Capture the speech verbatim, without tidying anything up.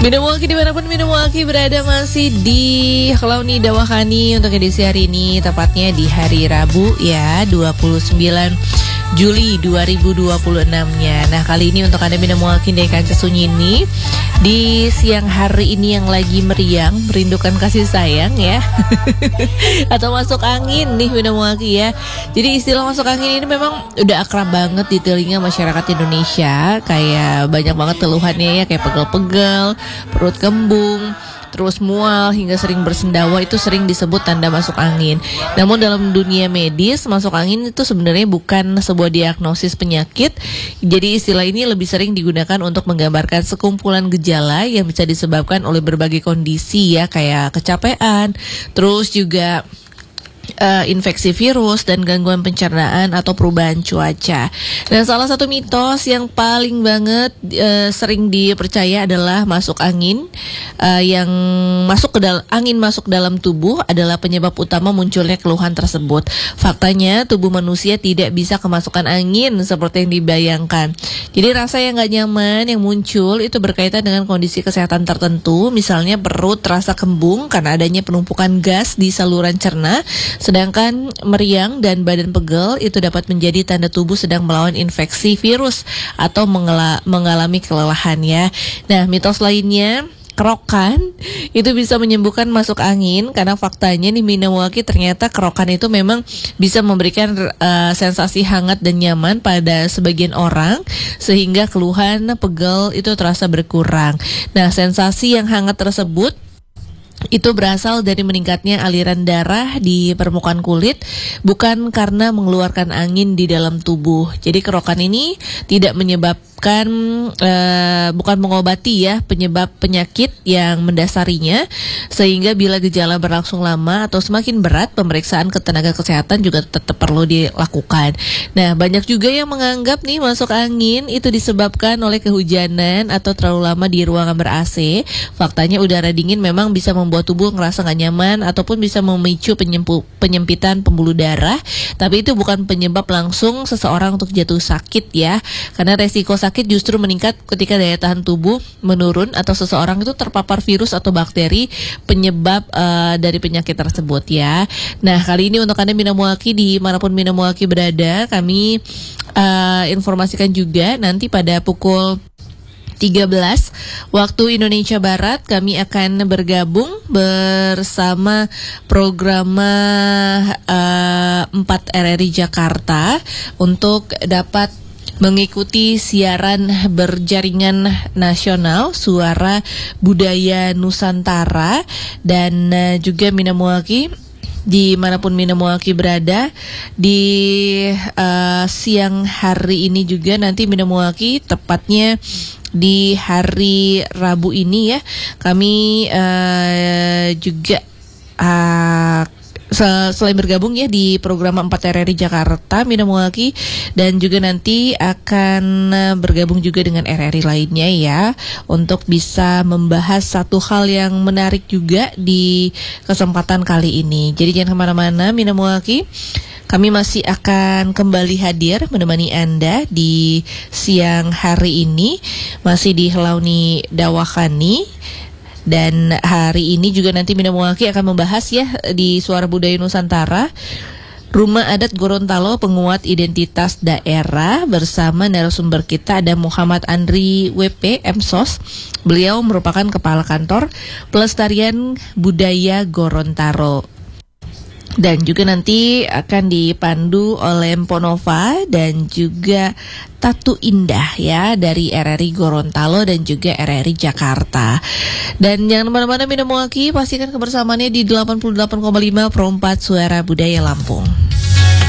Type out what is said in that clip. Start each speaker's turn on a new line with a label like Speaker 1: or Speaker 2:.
Speaker 1: Minumwaki dimanapun Minumwaki berada, masih di Launi Dawahani untuk edisi hari ini, tepatnya di hari Rabu ya, dua puluh sembilan Juli dua ribu dua puluh enam-nya. Nah, kali ini untuk Anda Minumwaki dari Kancah Sunyi ini, di siang hari ini yang lagi meriang, merindukan kasih sayang ya atau masuk angin nih Minumwaki ya. Jadi istilah masuk angin ini memang udah akrab banget di telinga masyarakat Indonesia. Kayak banyak banget keluhannya ya, kayak pegel-pegel, perut kembung, terus mual hingga sering bersendawa, itu sering disebut tanda masuk angin. Namun dalam dunia medis, masuk angin itu sebenarnya bukan sebuah diagnosis penyakit. Jadi istilah ini lebih sering digunakan untuk menggambarkan sekumpulan gejala yang bisa disebabkan oleh berbagai kondisi ya, kayak kecapean, terus juga Uh, infeksi virus dan gangguan pencernaan atau perubahan cuaca. Dan salah satu mitos yang paling banget uh, sering dipercaya adalah masuk angin uh, yang masuk ke dalam angin masuk dalam tubuh adalah penyebab utama munculnya keluhan tersebut. Faktanya tubuh manusia tidak bisa kemasukan angin seperti yang dibayangkan. Jadi rasa yang gak nyaman yang muncul itu berkaitan dengan kondisi kesehatan tertentu, misalnya perut terasa kembung karena adanya penumpukan gas di saluran cerna. Sedangkan meriang dan badan pegel itu dapat menjadi tanda tubuh sedang melawan infeksi virus atau mengela- mengalami kelelahan ya. Nah, mitos lainnya, kerokan itu bisa menyembuhkan masuk angin, karena faktanya nih Minumwaki, ternyata kerokan itu memang bisa memberikan uh, sensasi hangat dan nyaman pada sebagian orang sehingga keluhan pegel itu terasa berkurang. Nah, sensasi yang hangat tersebut itu berasal dari meningkatnya aliran darah di permukaan kulit, bukan karena mengeluarkan angin di dalam tubuh. Jadi kerokan ini tidak menyebabkan, uh, bukan mengobati ya penyebab penyakit yang mendasarinya, sehingga bila gejala berlangsung lama atau semakin berat, pemeriksaan ke tenaga kesehatan juga tetap perlu dilakukan. Nah, banyak juga yang menganggap nih masuk angin itu disebabkan oleh kehujanan atau terlalu lama di ruangan ber-A C. Faktanya udara dingin memang bisa membuat membuat tubuh ngerasa gak nyaman ataupun bisa memicu penyempu, penyempitan pembuluh darah, tapi itu bukan penyebab langsung seseorang untuk jatuh sakit ya, karena resiko sakit justru meningkat ketika daya tahan tubuh menurun atau seseorang itu terpapar virus atau bakteri penyebab uh, dari penyakit tersebut ya. Nah, kali ini untuk Anda Minumwaki dimanapun Minumwaki berada, kami uh, informasikan juga nanti pada pukul tiga belas waktu Indonesia Barat kami akan bergabung bersama program uh, empat R R I Jakarta untuk dapat mengikuti siaran berjaringan nasional Suara Budaya Nusantara. Dan uh, juga Minumwaki dimanapun Minumwaki berada di uh, siang hari ini juga nanti Minumwaki, tepatnya di hari Rabu ini ya, kami uh, juga uh, selain bergabung ya di program empat R R I Jakarta, Minumwaki, dan juga nanti akan bergabung juga dengan R R I lainnya ya, untuk bisa membahas satu hal yang menarik juga di kesempatan kali ini. Jadi jangan kemana-mana Minumwaki, kami masih akan kembali hadir menemani Anda di siang hari ini, masih di Launi Dawahani. Dan hari ini juga nanti Minumwaki akan membahas ya di Suara Budaya Nusantara, Rumah Adat Gorontalo Penguat Identitas Daerah. Bersama narasumber kita ada Muhammad Andri W P M Sos. Beliau merupakan Kepala Kantor Pelestarian Budaya Gorontalo. Dan juga nanti akan dipandu oleh Mponova dan juga Tatu Indah ya dari R R I Gorontalo dan juga R R I Jakarta. Dan jangan kemana-mana Minumwaki, pastikan kebersamaannya di delapan puluh delapan koma lima Pro empat Suara Budaya Lampung.